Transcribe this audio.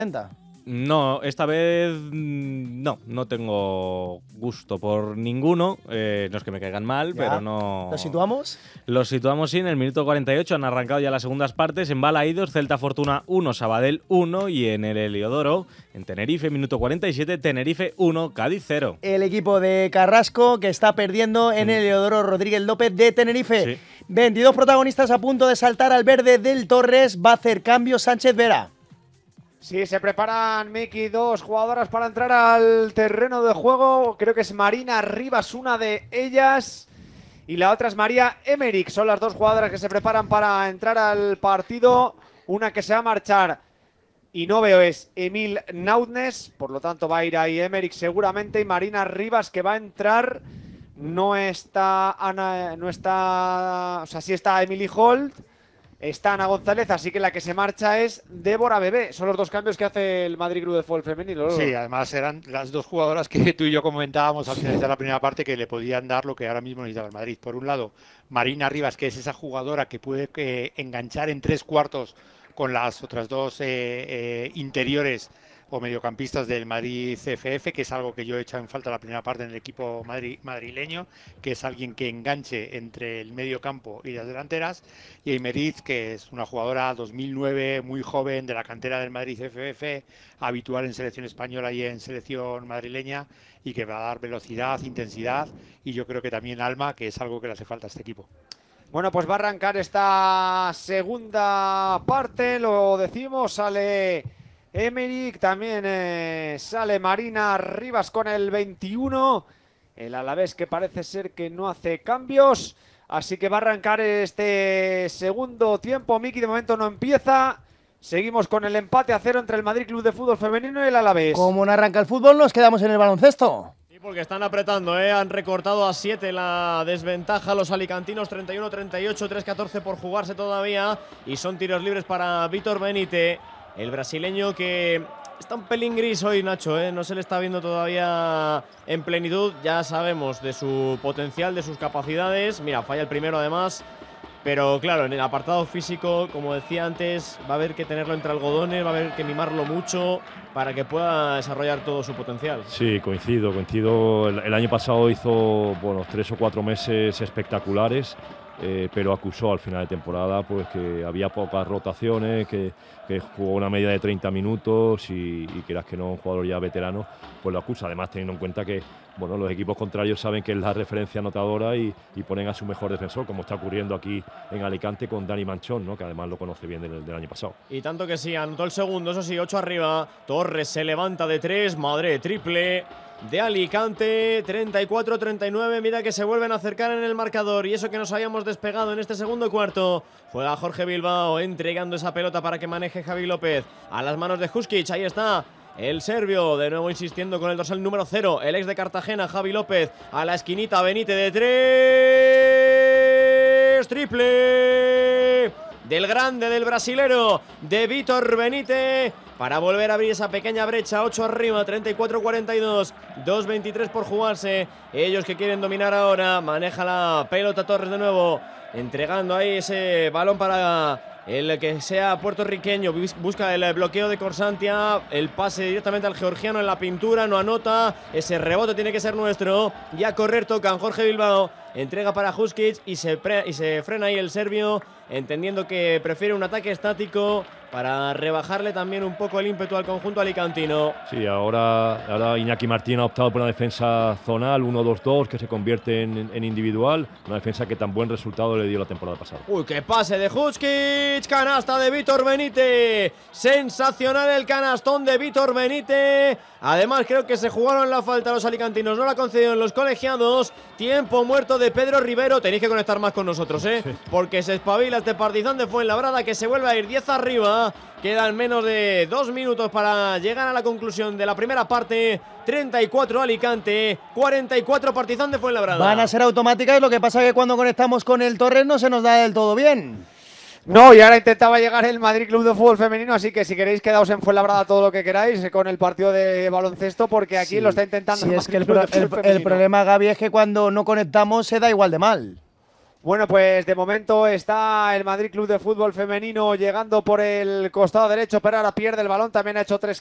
No, esta vez no tengo gusto por ninguno. No es que me caigan mal, ya. pero no. ¿Los situamos? Los situamos sí, en el minuto 48. Han arrancado ya las segundas partes. En Balaídos, Celta Fortuna 1, Sabadell 1. Y en el Heliodoro, en Tenerife, minuto 47, Tenerife 1, Cádiz 0. El equipo de Carrasco que está perdiendo en el Heliodoro Rodríguez López de Tenerife. Sí. 22 protagonistas a punto de saltar al verde del Torres. Va a hacer cambio Sánchez Vera. Sí, se preparan, Miki, dos jugadoras para entrar al terreno de juego. Creo que es Marina Rivas, una de ellas, y la otra es María Emmerich. Son las dos jugadoras que se preparan para entrar al partido. Una que se va a marchar y no veo es Emil Naudnes, por lo tanto va a ir ahí Emmerich seguramente, y Marina Rivas que va a entrar. No está Ana, no está, o sea, sí está Emily Holt. Está Ana González, así que la que se marcha es Débora Bebé. Son los dos cambios que hace el Madrid Club de Fútbol Femenino. Sí, además eran las dos jugadoras que tú y yo comentábamos al finalizar la primera parte que le podían dar lo que ahora mismo necesitaba el Madrid. Por un lado, Marina Rivas, que es esa jugadora que puede enganchar en tres cuartos con las otras dos interiores o mediocampistas del Madrid CFF, que es algo que yo he echado en falta la primera parte en el equipo madrileño, que es alguien que enganche entre el medio campo y las delanteras, y Emmerich, que es una jugadora 2009, muy joven, de la cantera del Madrid CFF, habitual en selección española y en selección madrileña, y que va a dar velocidad, intensidad, y yo creo que también alma, que es algo que le hace falta a este equipo. Bueno, pues va a arrancar esta segunda parte, lo decimos, sale Emmerich, también sale Marina Rivas con el 21, el Alavés que parece ser que no hace cambios, así que va a arrancar este segundo tiempo. Miki, de momento no empieza, seguimos con el empate a 0 entre el Madrid Club de Fútbol Femenino y el Alavés. Como no arranca el fútbol, nos quedamos en el baloncesto. Sí, porque están apretando, han recortado a 7 la desventaja los alicantinos, 31-38, 3-14 por jugarse todavía, y son tiros libres para Vítor Benítez. El brasileño que está un pelín gris hoy, Nacho, no se le está viendo todavía en plenitud. Ya sabemos de su potencial, de sus capacidades. Mira, falla el primero además. Pero claro, en el apartado físico, como decía antes, va a haber que tenerlo entre algodones, va a haber que mimarlo mucho para que pueda desarrollar todo su potencial. Sí, coincido. El año pasado hizo 3 o 4 meses espectaculares. Pero acusó al final de temporada pues que había pocas rotaciones, que jugó una media de 30 minutos y quieras que no, un jugador ya veterano, pues lo acusa. Además, teniendo en cuenta que los equipos contrarios saben que es la referencia anotadora y ponen a su mejor defensor, como está ocurriendo aquí en Alicante con Dani Manchón, ¿no? Que además lo conoce bien del año pasado. Y tanto que sí, anotó el segundo, eso sí, 8 arriba. Torres se levanta de 3, madre, triple de Alicante, 34-39, mira que se vuelven a acercar en el marcador, y eso que nos habíamos despegado en este segundo cuarto. Juega Jorge Bilbao, entregando esa pelota para que maneje Javi López, a las manos de Huskic, ahí está el serbio, de nuevo insistiendo con el dorsal número 0, el ex de Cartagena, Javi López, a la esquinita, Benítez de 3, triple del grande, del brasilero, de Vítor Benítez, para volver a abrir esa pequeña brecha. 8 arriba, 34-42, 2-23 por jugarse. Ellos que quieren dominar ahora, maneja la pelota Torres de nuevo, entregando ahí ese balón para el que sea puertorriqueño, busca el bloqueo de Corsantia, el pase directamente al georgiano en la pintura, no anota, ese rebote tiene que ser nuestro, y a correr tocan. Jorge Bilbao entrega para Huskic y se frena ahí el serbio, entendiendo que prefiere un ataque estático para rebajarle también un poco el ímpetu al conjunto alicantino. Sí, ahora Iñaki Martín ha optado por una defensa zonal, 1-2-2, que se convierte en individual, una defensa que tan buen resultado le dio la temporada pasada. Uy, qué pase de Huskic, canasta de Vítor Benítez, sensacional el canastón de Vítor Benítez. Además creo que se jugaron la falta los alicantinos, no la concedieron los colegiados. Tiempo muerto de Pedro Rivero, tenéis que conectar más con nosotros, porque se espabila este Partizan de Fuenlabrada, que se vuelve a ir 10 arriba. Quedan menos de 2 minutos para llegar a la conclusión de la primera parte. 34 Alicante, 44 Partizan de Fuenlabrada. Van a ser automáticas, lo que pasa es que cuando conectamos con el Torres no se nos da del todo bien. No, y ahora intentaba llegar el Madrid Club de Fútbol Femenino, así que si queréis quedaos en Fuenlabrada todo lo que queráis con el partido de baloncesto, porque aquí lo está intentando. Sí, es que el problema, Gaby, es que cuando no conectamos se da igual de mal. Bueno, pues de momento está el Madrid Club de Fútbol Femenino llegando por el costado derecho, pero ahora pierde el balón. También ha hecho 3